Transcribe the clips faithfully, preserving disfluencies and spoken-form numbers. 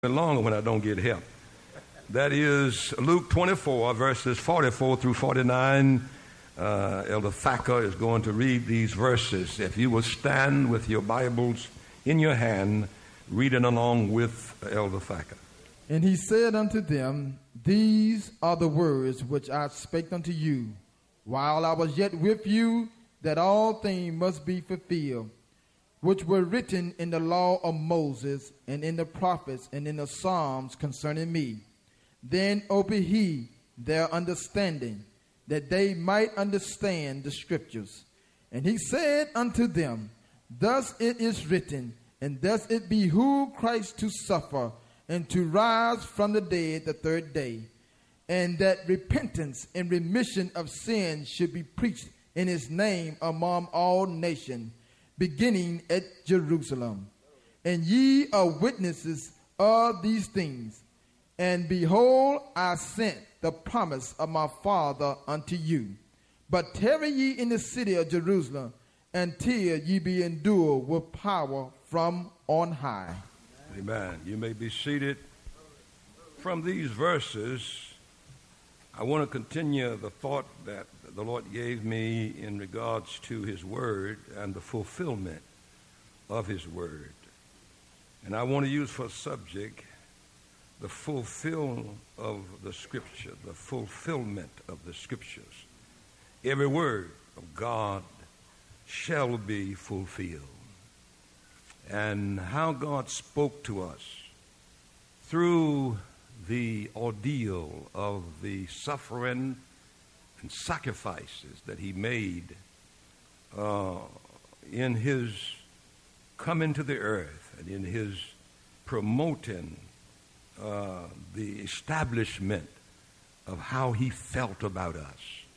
longer when I don't get help. That is Luke twenty-four, verses forty-four through forty-nine. Uh, Elder Thacker is going to read these verses. If you will stand with your Bibles in your hand, reading along with Elder Thacker. And he said unto them, These are the words which I spake unto you, while I was yet with you, that all things must be fulfilled, which were written in the law of Moses, and in the prophets, and in the Psalms concerning me. Then opened he their understanding, that they might understand the scriptures. And he said unto them, Thus it is written, and thus it behooved Christ to suffer, and to rise from the dead the third day, and that repentance and remission of sins should be preached in his name among all nations, beginning at Jerusalem. And ye are witnesses of these things. And behold, I sent the promise of my Father unto you. But tarry ye in the city of Jerusalem, until ye be endued with power from on high. Amen. You may be seated. From these verses, I want to continue the thought that the Lord gave me in regards to his word and the fulfillment of his word. And I want to use for subject the fulfill of the scripture, the fulfillment of the scriptures. Every word of God shall be fulfilled. And how God spoke to us through the ordeal of the suffering and sacrifices that he made uh, in his coming to the earth and in his promoting uh, the establishment of how he felt about us.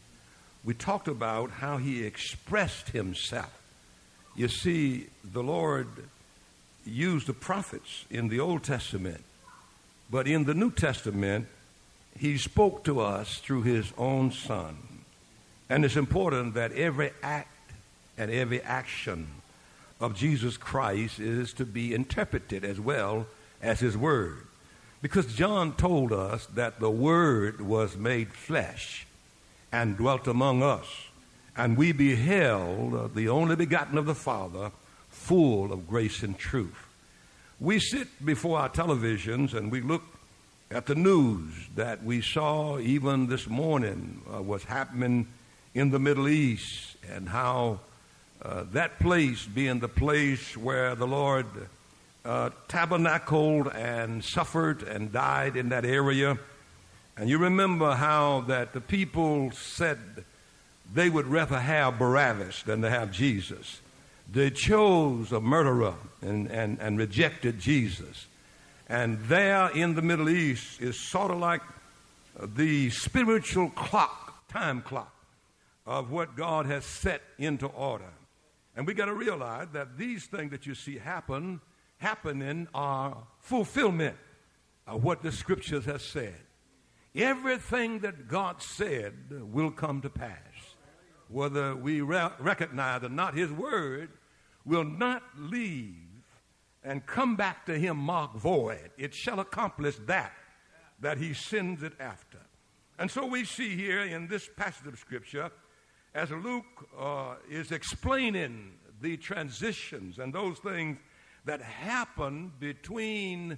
We talked about how he expressed himself. You see, the Lord used the prophets in the Old Testament, but in the New Testament, he spoke to us through his own Son. And it's important that every act and every action of Jesus Christ is to be interpreted as well as his word. Because John told us that the word was made flesh and dwelt among us, and we beheld the only begotten of the Father, full of grace and truth. We sit before our televisions and we look at the news that we saw even this morning uh, what's happening in the Middle East, and how uh, that place being the place where the Lord uh, tabernacled and suffered and died in that area. And you remember how that the people said they would rather have Barabbas than to have Jesus. They chose a murderer and, and, and rejected Jesus. And there in the Middle East is sort of like the spiritual clock, time clock, of what God has set into order. And we got to realize that these things that you see happen, happening are fulfillment of what the scriptures have said. Everything that God said will come to pass. Whether we re- recognize or not, his word will not leave and come back to him marked void. It shall accomplish that, that he sends it after. And so we see here in this passage of Scripture, as Luke uh, is explaining the transitions and those things that happen between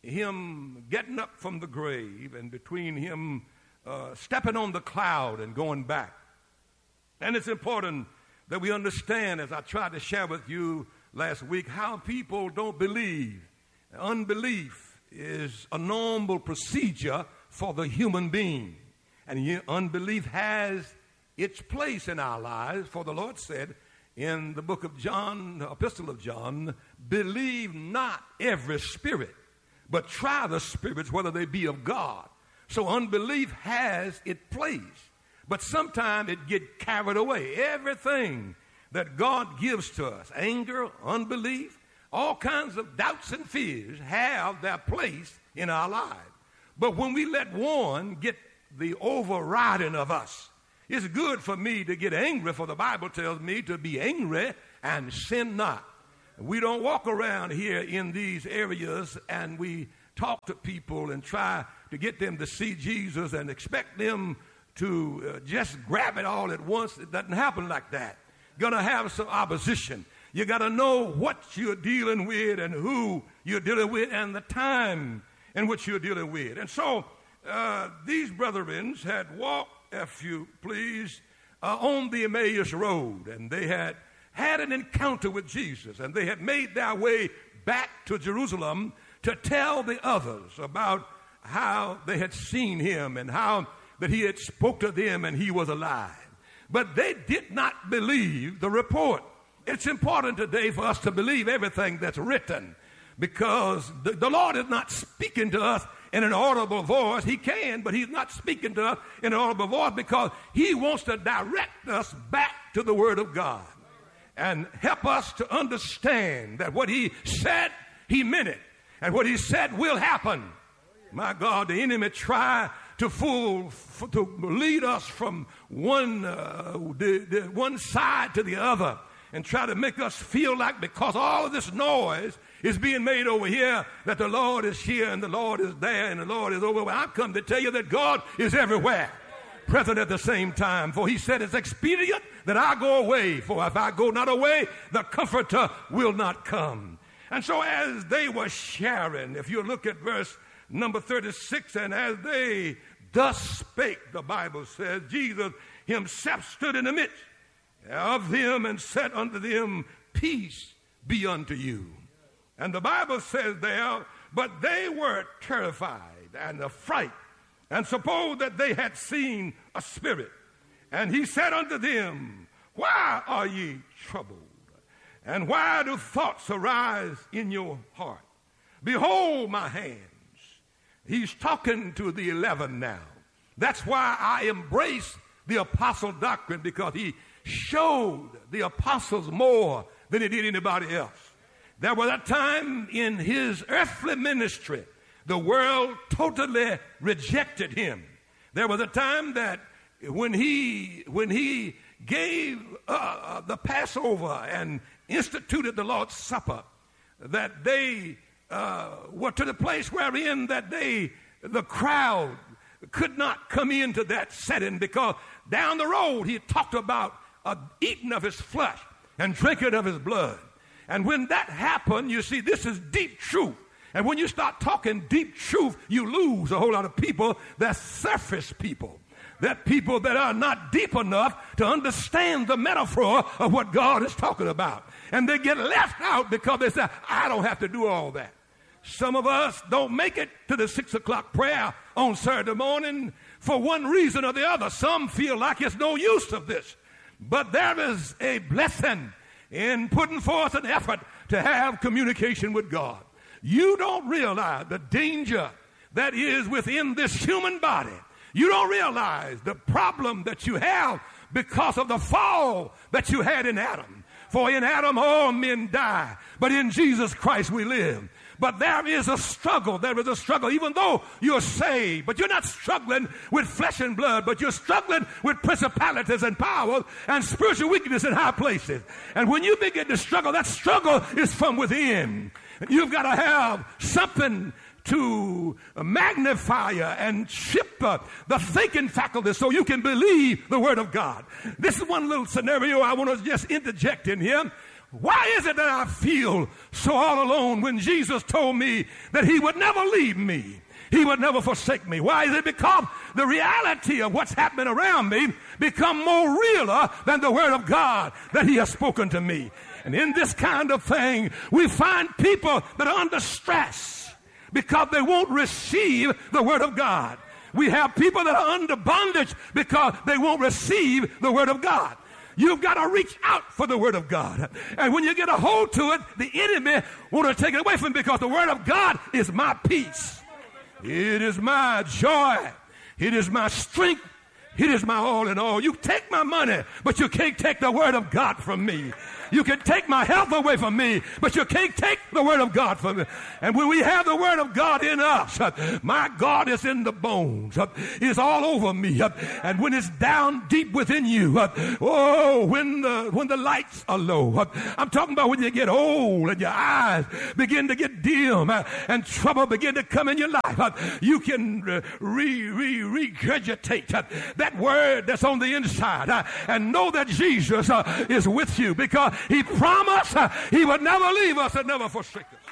him getting up from the grave and between him uh, stepping on the cloud and going back. And it's important that we understand, as I tried to share with you last week, how people don't believe. Unbelief is a normal procedure for the human being. And unbelief has its place in our lives, for the Lord said in the book of John, the epistle of John, believe not every spirit, but try the spirits whether they be of God. So unbelief has its place. But sometimes it gets carried away. Everything that God gives to us, anger, unbelief, all kinds of doubts and fears have their place in our lives. But when we let one get the overriding of us, it's good for me to get angry, for the Bible tells me to be angry and sin not. We don't walk around here in these areas and we talk to people and try to get them to see Jesus and expect them to uh, just grab it all at once. It doesn't happen like that. Going to have some opposition. You got to know what you're dealing with and who you're dealing with and the time in which you're dealing with. And so uh, these brethren had walked, if you please, uh, on the Emmaus Road, and they had had an encounter with Jesus, and they had made their way back to Jerusalem to tell the others about how they had seen him and how that he had spoke to them and he was alive. But they did not believe the report. It's important today for us to believe everything that's written, because the, the Lord is not speaking to us in an audible voice. He can, but he's not speaking to us in an audible voice because he wants to direct us back to the Word of God and help us to understand that what he said, he meant it. And what he said will happen. My God, the enemy try to fool, to lead us from one, uh, the, the one side to the other and try to make us feel like because all of this noise is being made over here that the Lord is here and the Lord is there and the Lord is over. Well, I've come to tell you that God is everywhere, present at the same time. For he said it's expedient that I go away. For if I go not away, the Comforter will not come. And so as they were sharing, if you look at verse number thirty-six, and as they thus spake, the Bible says, Jesus himself stood in the midst of them and said unto them, peace be unto you. And the Bible says there, but they were terrified and affrighted, and supposed that they had seen a spirit. And he said unto them, why are ye troubled? And why do thoughts arise in your heart? Behold my hands. He's talking to the eleven now. That's why I embrace the apostle doctrine, because he showed the apostles more than he did anybody else. There was a time in his earthly ministry, the world totally rejected him. There was a time that when he, when he gave uh, the Passover and instituted the Lord's Supper, that they uh, were to the place wherein that they, the crowd, could not come into that setting, because down the road he talked about uh, eating of his flesh and drinking of his blood. And when that happened, you see, this is deep truth. And when you start talking deep truth, you lose a whole lot of people. That's surface people. That people that are not deep enough to understand the metaphor of what God is talking about. And they get left out because they say, I don't have to do all that. Some of us don't make it to the six o'clock prayer on Saturday morning for one reason or the other. Some feel like it's no use of this. But there is a blessing in putting forth an effort to have communication with God. You don't realize the danger that is within this human body. You don't realize the problem that you have because of the fall that you had in Adam. For in Adam all men die, but in Jesus Christ we live. But there is a struggle. There is a struggle. Even though you're saved, but you're not struggling with flesh and blood, but you're struggling with principalities and powers and spiritual weakness in high places. And when you begin to struggle, that struggle is from within. You've got to have something to magnify and chip uh, the thinking faculty so you can believe the Word of God. This is one little scenario I want to just interject in here. Why is it that I feel so all alone when Jesus told me that he would never leave me? He would never forsake me. Why is it? Because the reality of what's happening around me become more realer than the Word of God that he has spoken to me. And in this kind of thing, we find people that are under stress because they won't receive the Word of God. We have people that are under bondage because they won't receive the Word of God. You've got to reach out for the Word of God. And when you get a hold to it, the enemy want to take it away from it, because the Word of God is my peace. It is my joy. It is my strength. It is my all in all. You take my money, but you can't take the Word of God from me. You can take my health away from me, but you can't take the word of God from me. And when we have the word of God in us, my God is in the bones. It's all over me. And when it's down deep within you, oh, when the, when the lights are low, I'm talking about when you get old and your eyes begin to get dim and trouble begin to come in your life, you can re, re, regurgitate that word that's on the inside and know that Jesus is with you, because he promised he would never leave us and never forsake us.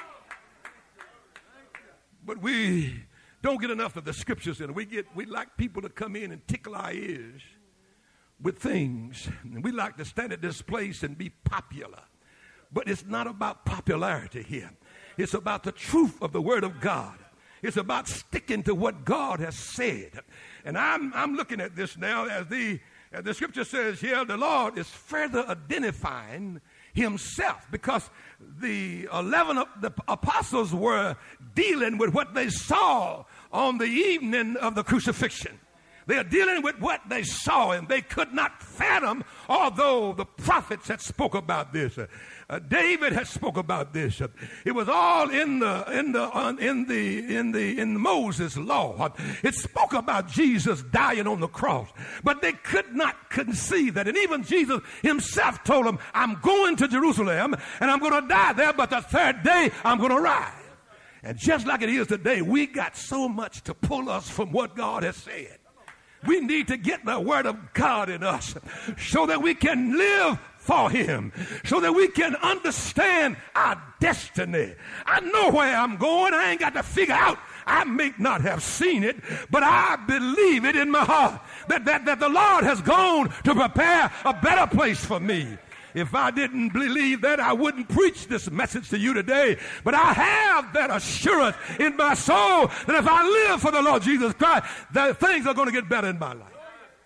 But we don't get enough of the scriptures in it. We get we like people to come in and tickle our ears with things. And we like to stand at this place and be popular. But it's not about popularity here. It's about the truth of the word of God. It's about sticking to what God has said. And I'm I'm looking at this now as the as the scripture says here, the Lord is further identifying himself, because the eleven of the apostles were dealing with what they saw on the evening of the crucifixion. They are dealing with what they saw, and they could not fathom, although the prophets had spoke about this. Uh, uh, David had spoke about this. Uh, it was all in the in the uh, in the in the in Moses' law. Uh, it spoke about Jesus dying on the cross, but they could not conceive that. And even Jesus himself told them, "I'm going to Jerusalem, and I'm going to die there, but the third day I'm going to rise." And just like it is today, we got so much to pull us from what God has said. We need to get the word of God in us so that we can live for him, so that we can understand our destiny. I know where I'm going. I ain't got to figure out. I may not have seen it, but I believe it in my heart that, that, that the Lord has gone to prepare a better place for me. If I didn't believe that, I wouldn't preach this message to you today. But I have that assurance in my soul that if I live for the Lord Jesus Christ, that things are going to get better in my life.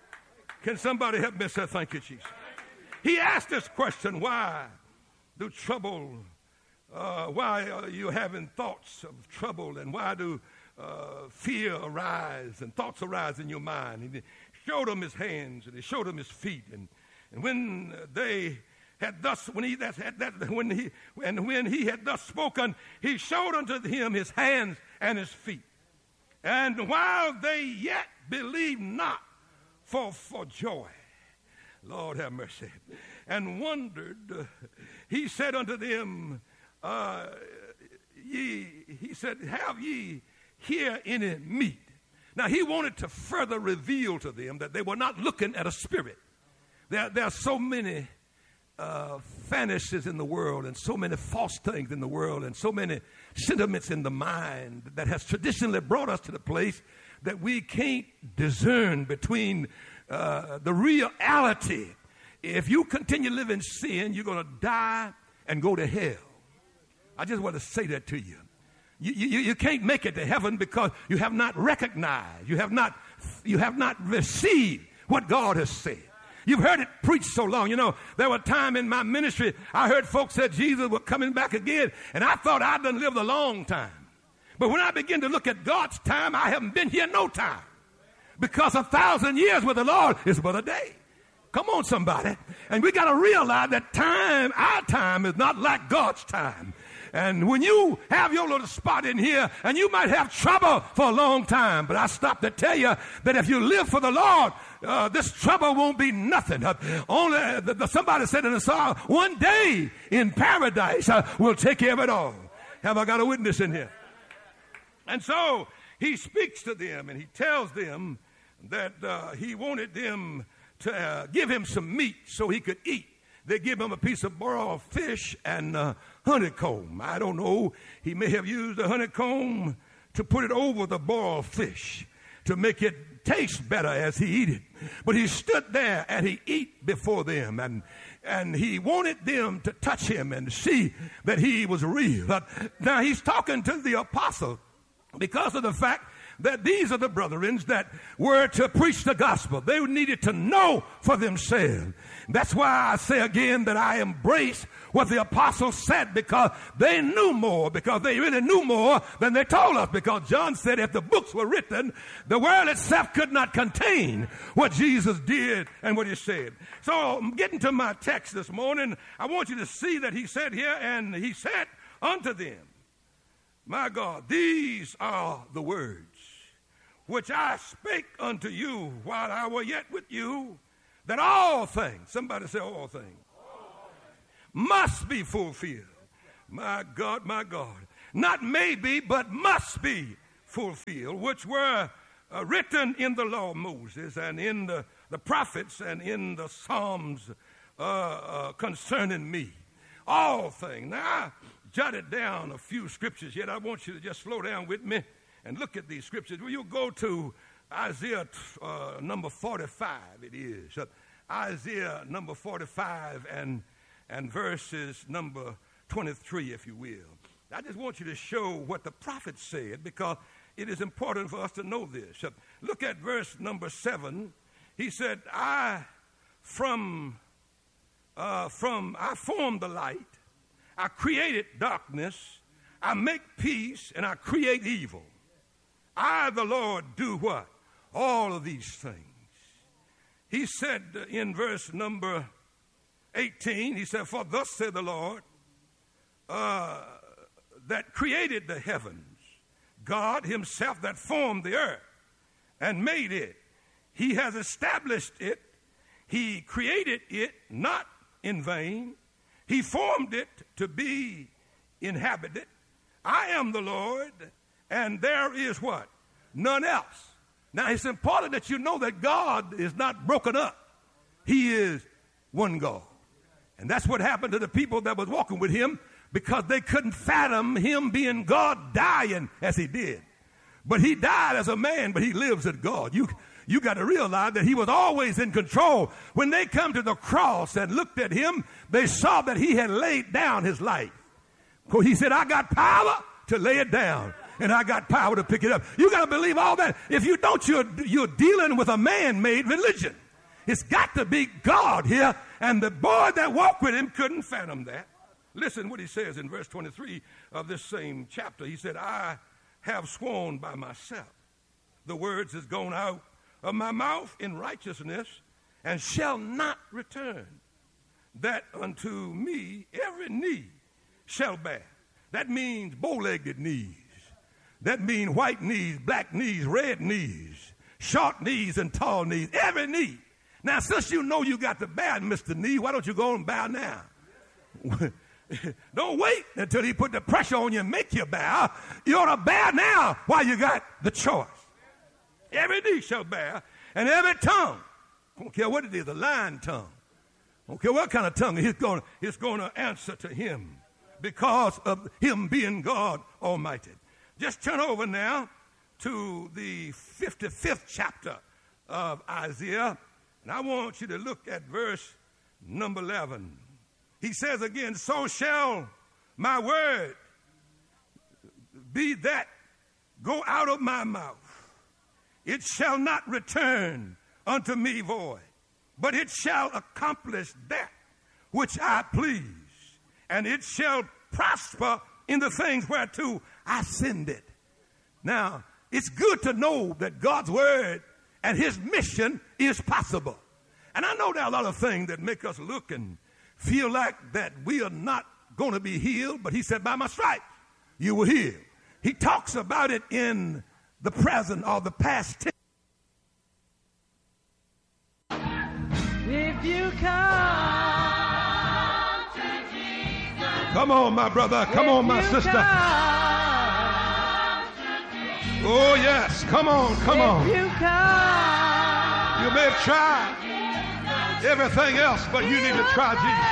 Can somebody help me say thank you, Jesus? He asked this question, why do trouble, uh, why are you having thoughts of trouble, and why do uh, fear arise and thoughts arise in your mind? And he showed him his hands and he showed him his feet. And, and when they had thus when he that had that when he and when he had thus spoken, he showed unto him his hands and his feet. And while they yet believed not for for joy, Lord have mercy, and wondered, uh, he said unto them, uh, ye he said, have ye here any meat? Now he wanted to further reveal to them that they were not looking at a spirit. There, there are so many Uh, fantasies in the world, and so many false things in the world, and so many sentiments in the mind that has traditionally brought us to the place that we can't discern between uh, the reality. If you continue to live in sin, you're going to die and go to hell. I just want to say that to you. You, you. you can't make it to heaven because you have not recognized, you have not, you have not received what God has said. You've heard it preached so long. You know, there was a time in my ministry I heard folks said Jesus was coming back again, and I thought I'd done lived a long time. But when I begin to look at God's time, I haven't been here no time, because a thousand years with the Lord is but a day. Come on, somebody. And we got to realize that time, our time, is not like God's time. And when you have your little spot in here, and you might have trouble for a long time, but I stop to tell you that if you live for the Lord, uh, this trouble won't be nothing. Uh, only uh, the, the, somebody said in the song, one day in paradise uh, will take care of it all. Have I got a witness in here? And so he speaks to them, and he tells them that uh, he wanted them to uh, give him some meat so he could eat. They give him a piece of broiled fish and uh, honeycomb. I don't know. He may have used the honeycomb to put it over the boiled fish to make it taste better as he eat it. But he stood there and he ate before them, and and he wanted them to touch him and see that he was real. Now he's talking to the apostles because of the fact that these are the brethren that were to preach the gospel. They needed to know for themselves. That's why I say again that I embrace what the apostles said, because they knew more, because they really knew more than they told us. Because John said if the books were written, the world itself could not contain what Jesus did and what he said. So getting to my text this morning, I want you to see that he said here, and he said unto them, my God, these are the words which I spake unto you while I were yet with you, that all things, somebody say all things, all things. Must be fulfilled. My God, my God. Not maybe, but must be fulfilled, which were uh, written in the law of Moses and in the, the prophets and in the Psalms uh, uh, concerning me. All things. Now, I jotted down a few scriptures yet. I want you to just slow down with me and look at these scriptures. Will you go to Isaiah uh, number forty-five, it is. Uh, Isaiah number forty-five and, and verses number twenty-three, if you will. I just want you to show what the prophet said, because it is important for us to know this. Uh, look at verse number seven. He said, I from, uh, from, I formed the light. I created darkness. I make peace, and I create evil. I, the Lord, do what? All of these things. He said in verse number eighteen, he said, for thus said the Lord, uh, that created the heavens, God himself that formed the earth and made it. He has established it. He created it not in vain. He formed it to be inhabited. I am the Lord, and there is what? None else. Now, it's important that you know that God is not broken up. He is one God. And that's what happened to the people that was walking with him, because they couldn't fathom him being God, dying as he did. But he died as a man, but he lives as God. You, you got to realize that he was always in control. When they come to the cross and looked at him, they saw that he had laid down his life. Because he said, I got power to lay it down, and I got power to pick it up. You got to believe all that. If you don't, you're, you're dealing with a man-made religion. It's got to be God here, and the boy that walked with him couldn't fathom that. Listen what he says in verse twenty-three of this same chapter. He said, I have sworn by myself. The words is gone out of my mouth in righteousness, and shall not return, that unto me every knee shall bow. That means bow-legged knees. That means white knees, black knees, red knees, short knees, and tall knees. Every knee. Now, since you know you got to bow, Mister Knee, why don't you go and bow now? Don't wait until he put the pressure on you and make you bow. You ought to bow now while you got the choice. Every knee shall bow, and every tongue, I don't care what it is, a lying tongue, I don't care what kind of tongue, it's going it's going to answer to him because of him being God Almighty. Just turn over now to the fifty-fifth chapter of Isaiah, and I want you to look at verse number eleven. He says again, so shall my word be that go out of my mouth. It shall not return unto me void, but it shall accomplish that which I please, and it shall prosper in the things whereto I send it. Now, it's good to know that God's word and his mission is possible. And I know there are a lot of things that make us look and feel like that we are not going to be healed, but he said, by my stripes you were healed. He talks about it in the present or the past tense. If you come to Jesus, come on, my brother. Come on, my sister. Oh, yes. Come on. Come on. You come. You may have tried everything else, but you need to try Jesus.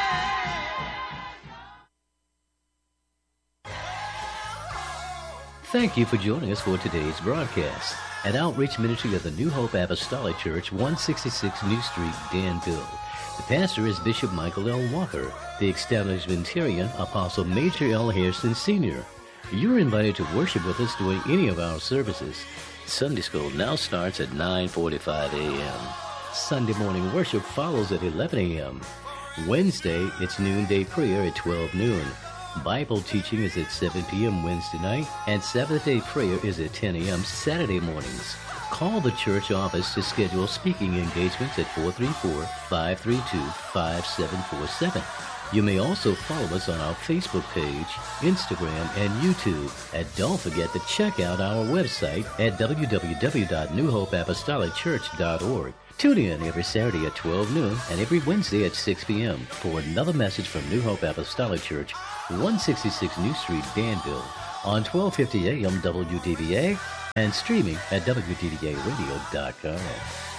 Thank you for joining us for today's broadcast. An outreach ministry of the New Hope Apostolic Church, one sixty-six New Street, Danville. The pastor is Bishop Michael L. Walker. The establishmentarian, Apostle Major L. Harrison Senior You're invited to worship with us during any of our services. Sunday school now starts at nine forty-five a.m. Sunday morning worship follows at eleven a.m. Wednesday, it's noonday prayer at twelve noon. Bible teaching is at seven p.m. Wednesday night, and Seventh-day prayer is at ten a.m. Saturday mornings. Call the church office to schedule speaking engagements at four three four, five three two, five seven four seven. You may also follow us on our Facebook page, Instagram, and YouTube. And don't forget to check out our website at w w w dot new hope apostolic church dot org. Tune in every Saturday at twelve noon and every Wednesday at six p.m. for another message from New Hope Apostolic Church, one sixty-six New Street, Danville, on twelve fifty a.m. W D V A and streaming at w d v a radio dot com.